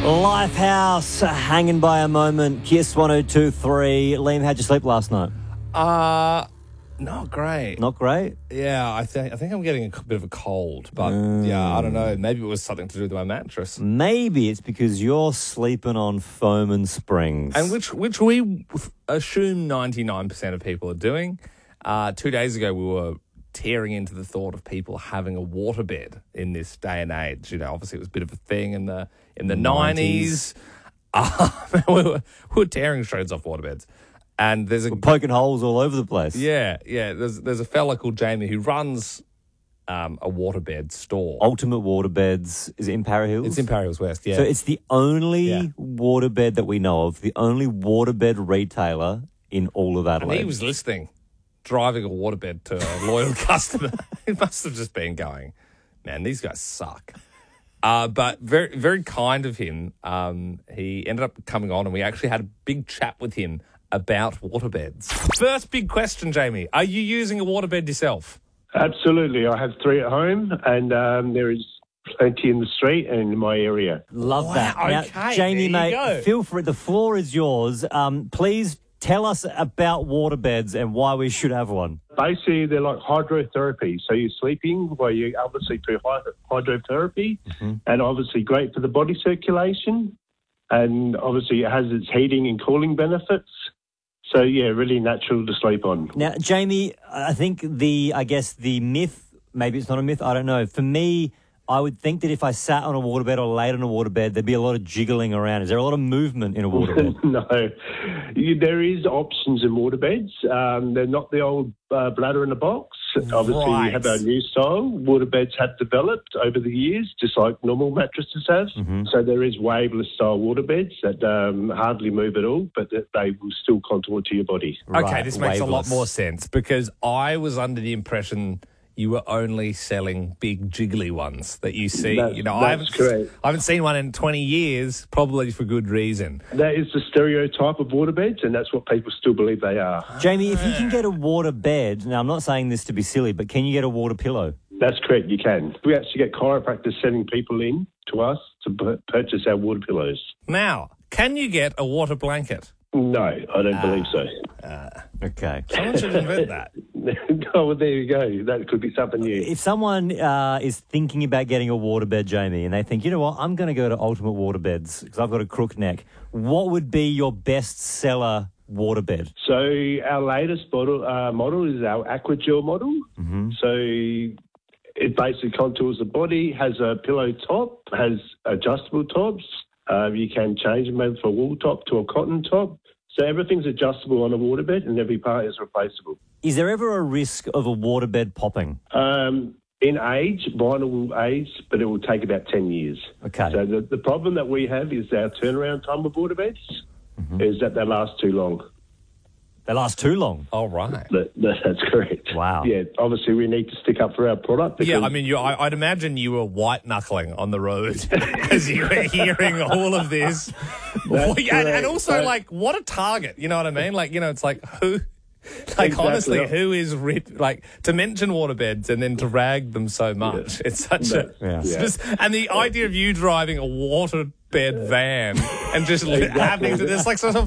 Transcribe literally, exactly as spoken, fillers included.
Lifehouse, hanging by a moment. Kiss one oh two three. Liam, how'd you sleep last night? Uh, not great. Not great? Yeah, I think I think I'm getting a bit of a cold, but yeah, I don't know. Maybe it was something to do with my mattress, Maybe it's because you're sleeping on foam and springs. and which which we assume ninety-nine percent of people are doing. Uh, two days ago, we were tearing into the thought of people having a waterbed in this day and age. You know, obviously it was a bit of a thing in the in the nineties. Um, we, were, we were tearing shreds off waterbeds. And there's a We're poking holes all over the place. yeah, yeah. There's there's a fella called Jamie who runs um, a waterbed store. Ultimate Waterbeds. Is it in Para Hills? It's in Para Hills West. Yeah. So it's the only Yeah. waterbed that we know of, the only waterbed retailer in all of Adelaide. and he was listening, driving a waterbed to a loyal customer. He must have just been going, man, these guys suck. Uh, but very very kind of him. Um, he ended up coming on, and we actually had a big chat with him about waterbeds. First big question, Jamie. Are you using a waterbed yourself? Absolutely. I have three at home, and um, there is plenty in the street and in my area. Love Wow, that. Now, okay, Jamie, there you mate, go. feel free. The floor is yours. Um, please tell us about waterbeds and why we should have one. Basically, they're like hydrotherapy. So you're sleeping while you obviously do hyd- hydrotherapy, and obviously great for the body circulation, and obviously it has its heating and cooling benefits. So, yeah, really natural to sleep on. Now, Jamie, I think the, I guess the myth, maybe it's not a myth, I don't know. For me, I would think that if I sat on a waterbed or laid on a waterbed, there'd be a lot of jiggling around. Is there a lot of movement in a waterbed? No. You, there is options in waterbeds. Um, they're not the old uh, bladder in a box. Obviously, Right. we have our new style. Waterbeds have developed over the years, just like normal mattresses have. So there is waveless style waterbeds that um, hardly move at all, but that they will still contour to your body. Okay, Right, this makes a lot waveless. more sense because I was under the impression you were only selling big jiggly ones that you see. That's- you know, I that's haven't, correct. I haven't seen one in twenty years, probably for good reason. That is the stereotype of waterbeds, and that's what people still believe they are. Jamie, if you can get a water bed, now I'm not saying this to be silly, but can you get a water pillow? That's correct, you can. We actually get chiropractors sending people in to us to pur- purchase our water pillows. Now, can you get a water blanket? No, I don't believe so. Okay. Someone should invent that. Oh, well, there you go. That could be something new. If someone uh, is thinking about getting a waterbed, Jamie, and they think, you know what, I'm going to go to Ultimate Waterbeds because I've got a crook neck, what would be your best seller waterbed? So our latest model, uh, model is our Aquagel model. So it basically contours the body, has a pillow top, has adjustable tops. Uh, you can change them either from a wool top to a cotton top. So everything's adjustable on a waterbed and every part is replaceable. Is there ever a risk of a waterbed popping? Um, in age, vinyl will age, but it will take about ten years. Okay. So the, the problem that we have is our turnaround time of waterbeds is that they last too long. They last too long. All right. That, that, that's correct. Wow. Yeah, obviously we need to stick up for our product. Yeah, because- I mean, you, I, I'd imagine you were white knuckling on the road as you were hearing all of this. That's and, and correct. also, But- like, what a target. You know what I mean? Like, you know, it's like who, like, Exactly. honestly, who is rip? Like, to mention waterbeds and then to rag them so much. It's such a. Yeah. spec- And the idea of you driving a waterbed van and just li- having to, there's like sort of